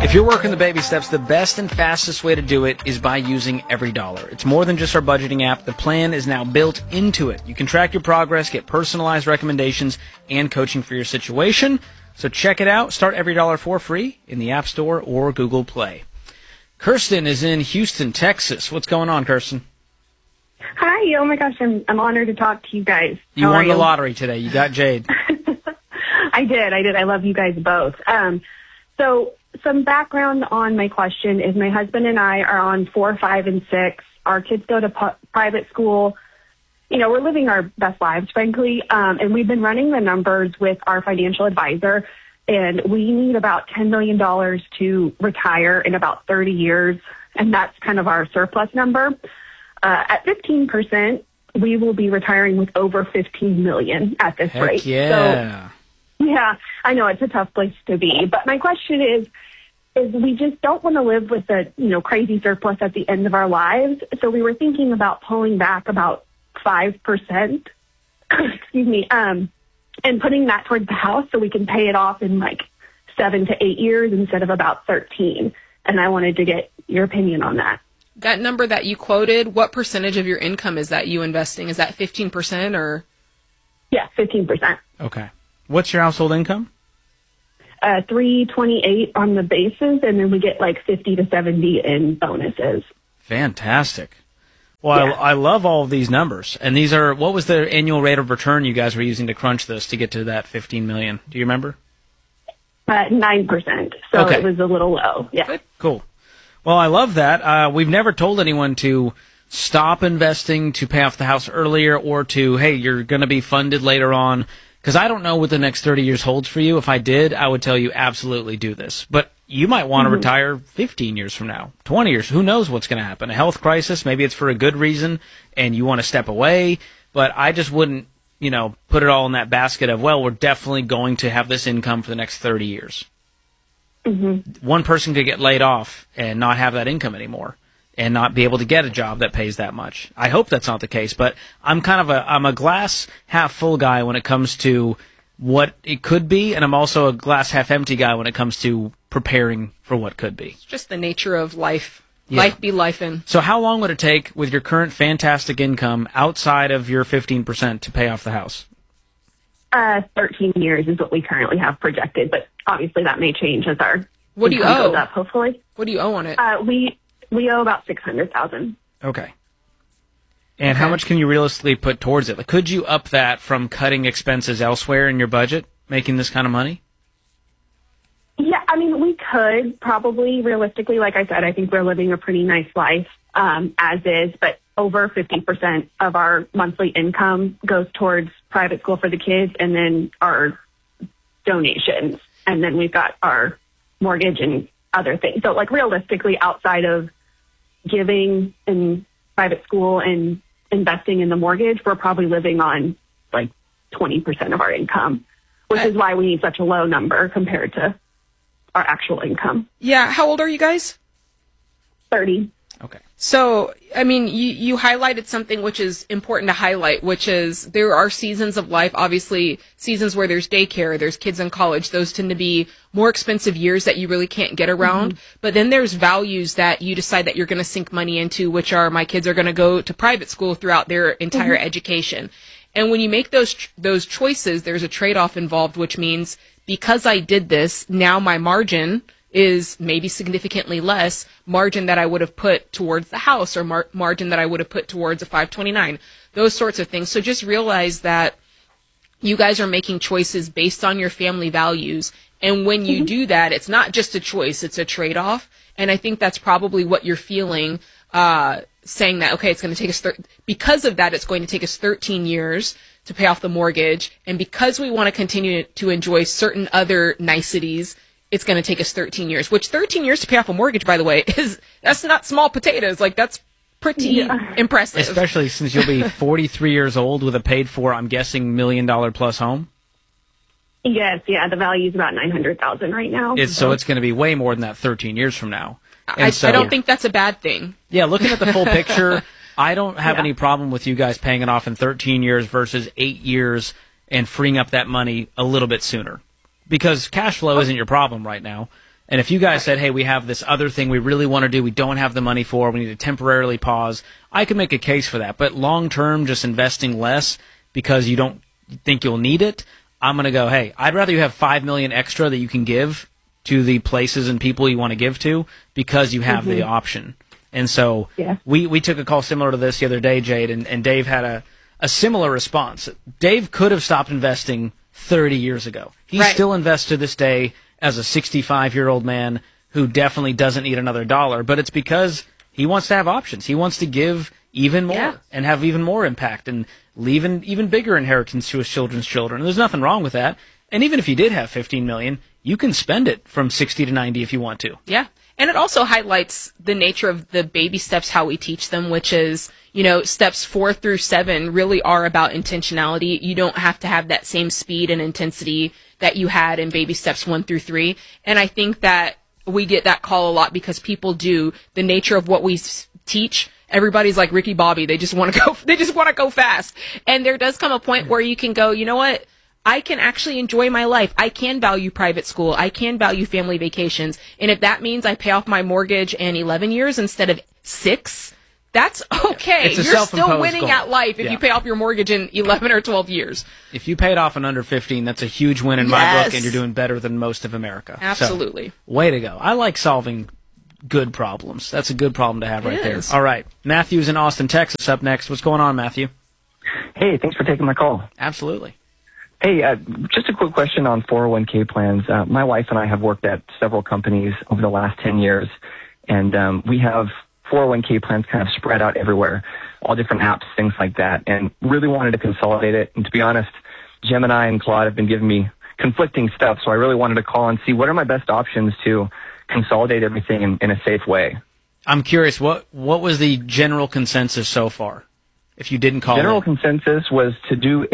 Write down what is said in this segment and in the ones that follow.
If you're working the baby steps, the best and fastest way to do it is by using EveryDollar. It's more than just our budgeting app. The plan is now built into it. You can track your progress, get personalized recommendations, and coaching for your situation. So check it out. Start EveryDollar for free in the App Store or Google Play. Kirsten is in Houston, Texas. What's going on, Kirsten? Hi. Oh, my gosh. I'm honored to talk to you guys. You won the lottery today. You got Jade. I did. I love you guys both. So some background on my question is my husband and I are on 4, 5, and 6. Our kids go to private school. You know, we're living our best lives, frankly. And we've been running the numbers with our financial advisor, and we need about $10 million to retire in about 30 years. And that's kind of our surplus number. At 15%, we will be retiring with over $15 million at this rate. Yeah. So, yeah, I know it's a tough place to be. But my question is we just don't want to live with a, crazy surplus at the end of our lives. So we were thinking about pulling back about 5%, excuse me, and putting that towards the house so we can pay it off in like 7 to 8 years instead of about 13. And I wanted to get your opinion on that. That number that you quoted, what percentage of your income is that you investing? Is that 15% or? Yeah, 15%. Okay. What's your household income? $328 on the bases, and then we get like 50 to 70 in bonuses. Fantastic. Well, Yeah. I love all of these numbers. And these are, what was the annual rate of return you guys were using to crunch this to get to that $15 million? Do you remember? 9%. So Okay. It was a little low. Yeah. Good. Cool. Well, I love that. We've never told anyone to stop investing to pay off the house earlier or to, hey, you're going to be funded later on. Because I don't know what the next 30 years holds for you. If I did, I would tell you absolutely do this. But you might want to retire 15 years from now, 20 years. Who knows what's going to happen? A health crisis, maybe it's for a good reason, and you want to step away. But I just wouldn't, put it all in that basket of, well, we're definitely going to have this income for the next 30 years. Mm-hmm. One person could get laid off and not have that income anymore and not be able to get a job that pays that much. I hope that's not the case, but I'm a glass half full guy when it comes to what it could be, and I'm also a glass half empty guy when it comes to preparing for what could be. It's just the nature of life. Yeah. Life be lifing. So how long would it take with your current fantastic income outside of your 15% to pay off the house? 13 years is what we currently have projected, but obviously that may change as our What do you income owe? goes up, hopefully. What do you owe on it? We owe about $600,000. Okay. And how much can you realistically put towards it? Like, could you up that from cutting expenses elsewhere in your budget, making this kind of money? Yeah, I mean, we could probably realistically, like I said, I think we're living a pretty nice life as is, but over 50% of our monthly income goes towards private school for the kids and then our donations. And then we've got our mortgage and other things. So like realistically, outside of giving in private school and investing in the mortgage, we're probably living on like 20% of our income, which is why we need such a low number compared to our actual income. Yeah. How old are you guys? 30. Okay. So, I mean, you highlighted something which is important to highlight, which is there are seasons of life, obviously seasons where there's daycare, there's kids in college. Those tend to be more expensive years that you really can't get around. Mm-hmm. But then there's values that you decide that you're going to sink money into, which are my kids are going to go to private school throughout their entire education. And when you make those choices, there's a trade-off involved, which means because I did this, now my margin is maybe significantly less margin that I would have put towards the house or margin that I would have put towards a 529, those sorts of things. So just realize that you guys are making choices based on your family values. And when you do that, it's not just a choice, it's a trade-off. And I think that's probably what you're feeling, saying that, okay, it's going to take us, because of that, it's going to take us 13 years to pay off the mortgage. And because we want to continue to enjoy certain other niceties, it's going to take us 13 years, which 13 years to pay off a mortgage, by the way, that's not small potatoes. Like, that's pretty impressive. Especially since you'll be 43 years old with a paid for, I'm guessing, $1 million plus home. Yes, yeah, the value is about $900,000 right now. So it's going to be way more than that 13 years from now. I don't think that's a bad thing. Yeah, looking at the full picture, I don't have any problem with you guys paying it off in 13 years versus 8 years and freeing up that money a little bit sooner. Because cash flow isn't your problem right now. And if you guys said, hey, we have this other thing we really want to do, we don't have the money for, we need to temporarily pause, I could make a case for that. But long term, just investing less because you don't think you'll need it, I'm going to go, hey, I'd rather you have $5 million extra that you can give to the places and people you want to give to because you have the option. And so we took a call similar to this the other day, Jade, and Dave had a similar response. Dave could have stopped investing 30 years ago. He still invests to this day as a 65-year-old man who definitely doesn't need another dollar, but it's because he wants to have options. He wants to give even more and have even more impact and leave an even bigger inheritance to his children's children. And there's nothing wrong with that. And even if you did have $15 million, you can spend it from 60 to 90 if you want to. Yeah. And it also highlights the nature of the baby steps, how we teach them, which is, steps 4 through 7 really are about intentionality. You don't have to have that same speed and intensity that you had in baby steps 1 through 3. And I think that we get that call a lot because people do the nature of what we teach. Everybody's like Ricky Bobby. They just want to go fast. And there does come a point where you can go, you know what? I can actually enjoy my life. I can value private school. I can value family vacations. And if that means I pay off my mortgage in 11 years instead of 6, that's okay. You're still winning goal at life if you pay off your mortgage in 11 or 12 years. If you pay it off in under 15, that's a huge win in my book, and you're doing better than most of America. Absolutely. So, way to go. I like solving good problems. That's a good problem to have right there. All right. Matthew's in Austin, Texas up next. What's going on, Matthew? Hey, thanks for taking my call. Absolutely. Hey, just a quick question on 401k plans. My wife and I have worked at several companies over the last 10 years, and we have 401k plans kind of spread out everywhere, all different apps, things like that, and really wanted to consolidate it. And to be honest, Gemini and Claude have been giving me conflicting stuff, so I really wanted to call and see what are my best options to consolidate everything in a safe way. I'm curious, what was the general consensus so far, if you didn't call General consensus was to do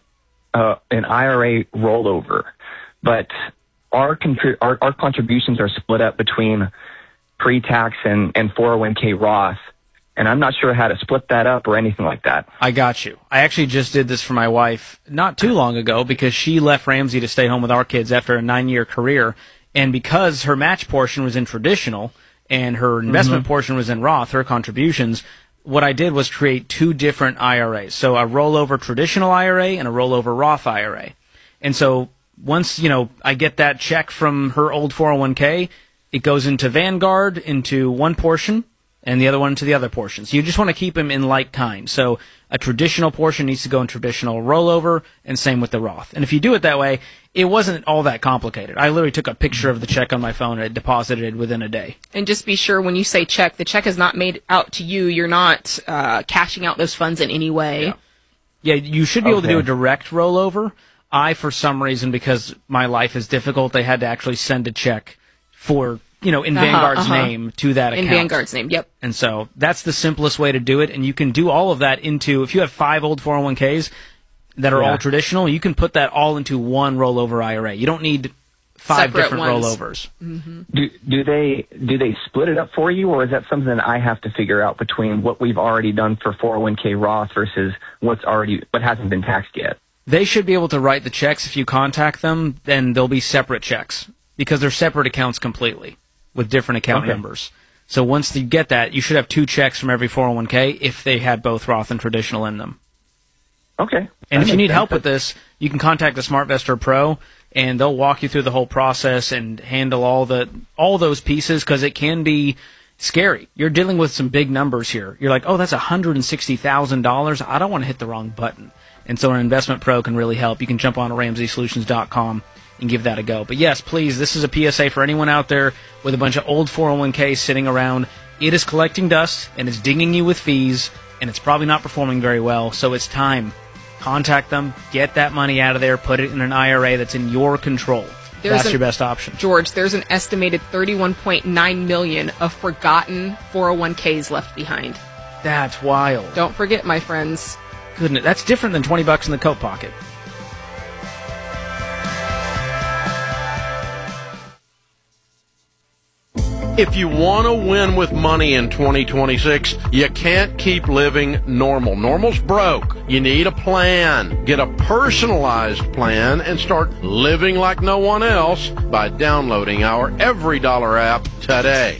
an IRA rollover, but our contributions are split up between pre-tax and 401k Roth, and I'm not sure how to split that up or anything like that. I got you. I actually just did this for my wife not too long ago because she left Ramsey to stay home with our kids after a 9-year career, and because her match portion was in traditional and her investment portion was in Roth, her contributions, what I did was create 2 different IRAs. So a rollover traditional IRA and a rollover Roth IRA. And so once, I get that check from her old 401k, it goes into Vanguard into one portion and the other one into the other portion. So you just want to keep them in like kind. So a traditional portion needs to go in traditional rollover and same with the Roth. And if you do it that way, it wasn't all that complicated. I literally took a picture of the check on my phone and it deposited within a day. And just be sure when you say check, the check is not made out to you. You're not cashing out those funds in any way. Yeah, you should be able to do a direct rollover. For some reason, because my life is difficult, they had to actually send a check for, in Vanguard's name to that account. In Vanguard's name, yep. And so that's the simplest way to do it. And you can do all of that if you have 5 old 401ks that are all traditional, you can put that all into one rollover IRA. You don't need 5 separate different ones. rollovers. Do they split it up for you, or is that something that I have to figure out between what we've already done for 401k Roth versus what hasn't been taxed yet? They should be able to write the checks if you contact them. Then they'll be separate checks because they're separate accounts completely with different account numbers. So once you get that, you should have 2 checks from every 401k if they had both Roth and traditional in them. Okay. And if you need help with this, you can contact the SmartVestor Pro, and they'll walk you through the whole process and handle all those pieces because it can be scary. You're dealing with some big numbers here. You're like, oh, that's $160,000. I don't want to hit the wrong button. And so an investment pro can really help. You can jump on to RamseySolutions.com and give that a go. But yes, please, this is a PSA for anyone out there with a bunch of old 401ks sitting around. It is collecting dust, and it's dinging you with fees, and it's probably not performing very well. So it's time. Contact them, get that money out of there, put it in an IRA that's in your control. That's your best option. George, there's an estimated 31.9 million of forgotten 401ks left behind. That's wild. Don't forget, my friends. Goodness, that's different than $20 in the coat pocket. If you want to win with money in 2026, you can't keep living normal. Normal's broke. You need a plan. Get a personalized plan and start living like no one else by downloading our Every Dollar app today.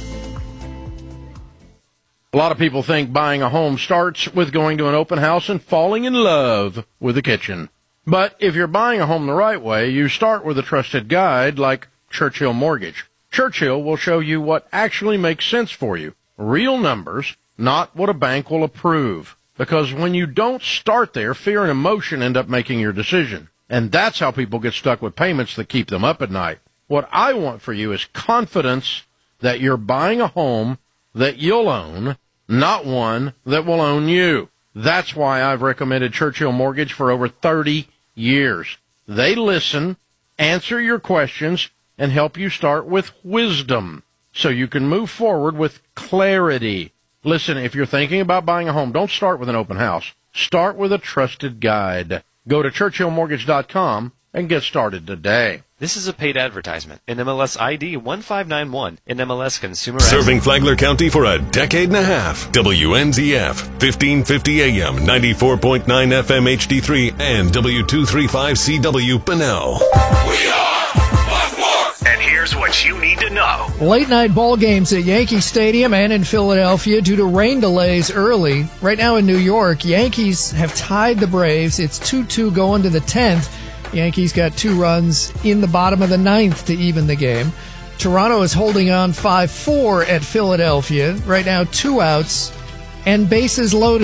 A lot of people think buying a home starts with going to an open house and falling in love with the kitchen. But if you're buying a home the right way, you start with a trusted guide like Churchill Mortgage. Churchill will show you what actually makes sense for you. Real numbers, not what a bank will approve. Because when you don't start there, fear and emotion end up making your decision. And that's how people get stuck with payments that keep them up at night. What I want for you is confidence that you're buying a home that you'll own, not one that will own you. That's why I've recommended Churchill Mortgage for over 30 years. They listen, answer your questions, and help you start with wisdom so you can move forward with clarity. Listen, if you're thinking about buying a home, don't start with an open house. Start with a trusted guide. Go to ChurchillMortgage.com and get started today. This is a paid advertisement. NMLS ID 1591. NMLS Consumer Serving Flagler County for a decade and a half. WNZF, 1550 AM, 94.9 FM HD3, and W235CW Bunnell. We are Buckmore! And here's what you need to know. Late night ball games at Yankee Stadium and in Philadelphia due to rain delays early. Right now in New York, Yankees have tied the Braves. It's 2-2 going to the 10th. Yankees got 2 runs in the bottom of the 9th to even the game. Toronto is holding on 5-4 at Philadelphia. Right now, 2 outs and bases loaded.